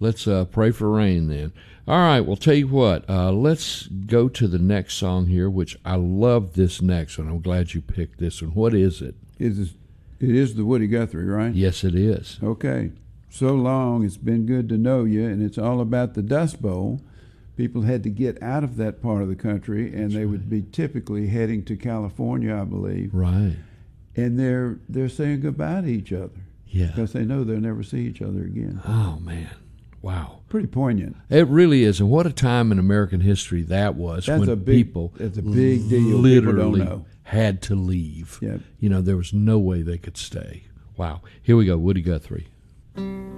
Let's pray for rain then. All right, well, tell you what, let's go to the next song here, which I love this next one. I'm glad you picked this one. What is it? It is the Woody Guthrie, right? Yes, it is. Okay. So long, it's been good to know you, and it's all about the Dust Bowl. People had to get out of that part of the country, and they would be typically heading to California, I believe. Right. And they're saying goodbye to each other. Yeah. Because they know they'll never see each other again. Oh, man. Wow. Pretty poignant. It really is. And what a time in American history that was. That's when a big, people that's a big deal. literally People don't know. had to leave. Yep. You know, there was no way they could stay. Wow. Here we go, Woody Guthrie.